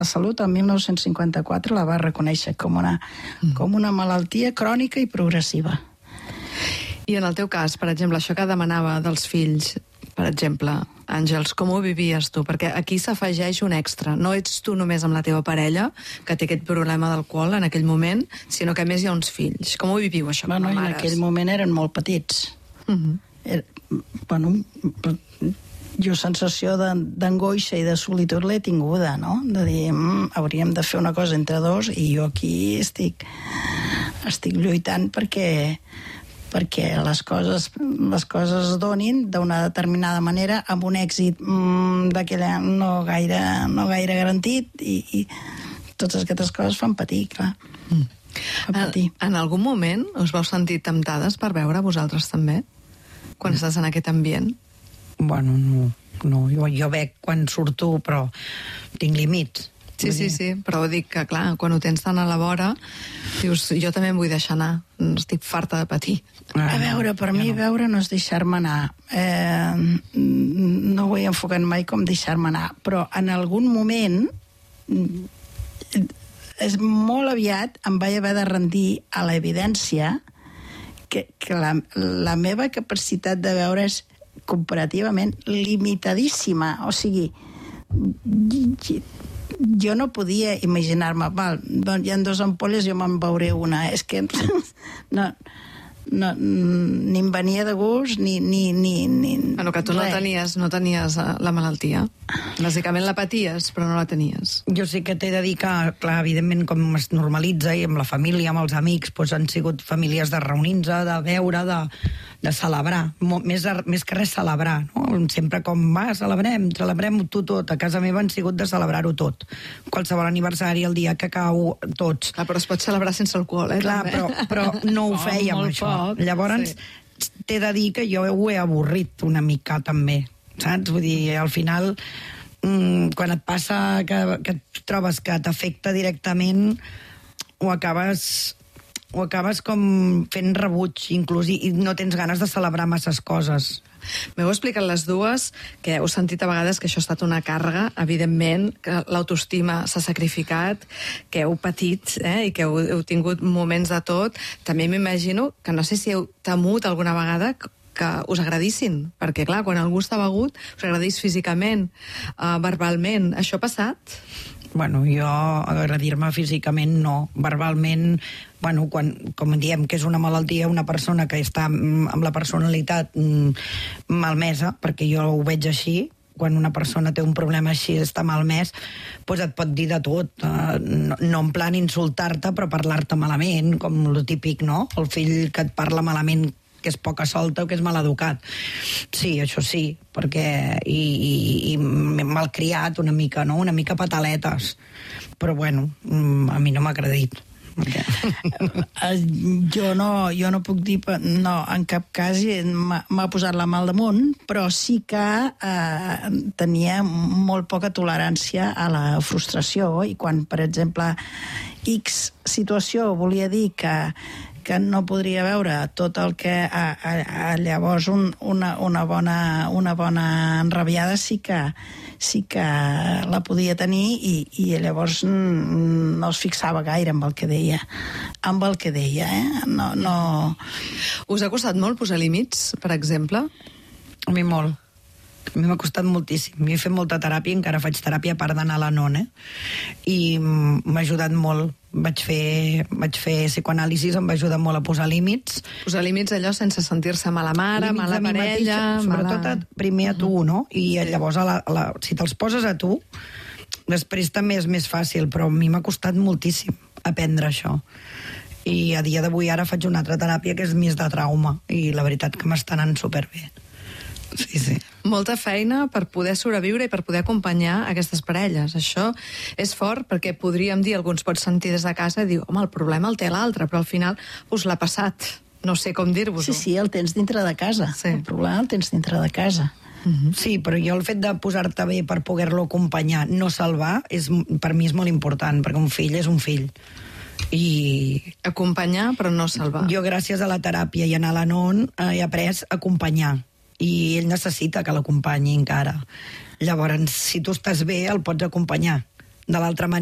Salut el 1954 la va reconèixer com una malaltia crònica i progressiva. I en el teu cas, per exemple, això que demanava dels fills, per exemple, Àngels, com ho vivies tu? Perquè aquí s'afegeix un extra. No ets tu només amb la teva parella, que té aquest problema d'alcohol en aquell moment, sinó que a més hi ha uns fills. Com ho viviu, això, com a mares? En aquell moment eren molt petits. Jo sensació d'angoixa i de solitud l'he tinguda, no? De dir, hauríem de fer una cosa entre dos i jo aquí estic lluitant perquè les coses es donin d'una determinada manera amb un èxit d'aquella no gaire garantit i totes aquestes coses fan patir, clar. En algun moment us vau sentir temptades per veure vosaltres també? Quan estàs en aquest ambient? Bueno, no. Jo bec quan surto, però tinc límits. Sí, però dic que, clar, quan ho tens tan a la vora, dius, jo també em vull deixar anar, estic farta de patir. A veure, per mi veure no és deixar-me anar. No ho he enfocat mai com deixar-me anar, però en algun moment, és molt aviat, em vaig haver de rendir a l'evidència que la meva capacitat de veure és comparativament limitadíssima. O sigui, jo no podia imaginar-me, hi ha 2 ampolles, jo me'n veuré una. És que ni em venia de gust, ni bueno, que tu no tenies la malaltia. Bàsicament la paties, però no la tenies. Jo sí que t'he de dir que, clar, evidentment, com es normalitza, i amb la família, amb els amics, doncs han sigut famílies de reunir-nos, de veure, de celebrar. Més que res celebrar, no? Sempre com, celebrem-ho tot. A casa meva han sigut de celebrar-ho tot. Qualsevol aniversari, el dia que cau, tots. Clar, però es pot celebrar sense alcohol, Clar, però no ho fèiem, això. Llavors, t'he de dir que jo ho he avorrit una mica, també. Saps? Vull dir, al final, quan et passa que et trobes que t'afecta directament, ho acabes com fent rebuig, inclús, i no tens ganes de celebrar masses coses. M'heu explicat les dues, que heu sentit a vegades que això ha estat una càrrega, evidentment, que l'autoestima s'ha sacrificat, que heu patit, i que heu tingut moments de tot. També m'imagino que no sé si heu temut alguna vegada que us agradissin, perquè, clar, quan algú està begut, us agradís físicament, verbalment. Això ha passat? Bueno, jo agradir-me físicament no. Verbalment, bueno, com diem que és una malaltia, una persona que està amb la personalitat malmesa, perquè jo ho veig així, quan una persona té un problema així, està malmès, doncs et pot dir de tot. No en plan insultar-te, però parlar-te malament, com el típic, no? El fill que et parla malament, que és poca solta o que és maleducat. Sí, això sí, perquè i malcriat una mica, no? Una mica pataletes. Però bueno, a mi no m'ha agradit. Jo no puc dir, no, en cap cas m'ha posat la mà al damunt, però sí que tenia molt poca tolerància a la frustració, i quan, per exemple, X situació volia dir que no podria veure tot el que llavors una bona enrabiada sí que la podia tenir, i llavors no es fixava gaire amb el que deia. No. Us ha costat molt posar límits, per exemple? A mi molt. A mi m'ha costat moltíssim. Jo he fet molta teràpia, encara faig teràpia a part d'anar a la NON, i m'ha ajudat molt. Vaig fer psicoanàlisis, em va ajudar molt a posar límits. Posar límits allò sense sentir-se mala mare, mala parella... Sobretot primer a tu, no? I llavors, si te'ls poses a tu, després també és més fàcil, però a mi m'ha costat moltíssim aprendre això. I a dia d'avui ara faig una altra teràpia que és més de trauma, i la veritat que m'està anant superbé. Sí. Molta feina per poder sobreviure i per poder acompanyar aquestes parelles. Això és fort, perquè podríem dir, alguns pots sentir des de casa i dir, home, el problema el té l'altre, però al final us l'ha passat. No sé com dir-vos-ho. Sí, el tens dintre de casa. Sí. El problema el tens dintre de casa. Sí, però jo el fet de posar-te bé per poder-lo acompanyar, no salvar, per mi és molt important, perquè un fill és un fill. I acompanyar, però no salvar. Jo, gràcies a la teràpia i anar a la NON, he après a acompanyar. I ell necessita que l'acompanyi encara. Llavors, si tu estàs bé, el pots acompanyar. de l'altra manera